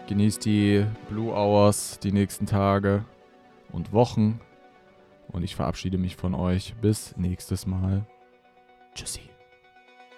Genießt die Blue Hours, die nächsten Tage und Wochen. Und ich verabschiede mich von euch. Bis nächstes Mal. Tschüssi.